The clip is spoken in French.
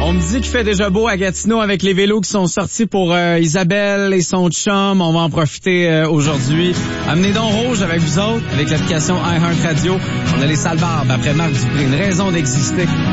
On me dit qu'il fait déjà beau à Gatineau avec les vélos qui sont sortis pour Isabelle et son chum. On va en profiter aujourd'hui. Amenez donc Rouge avec vous autres, avec l'application iHeartRadio. On a les Salles Barbes après Marc Dupré. Une raison d'exister.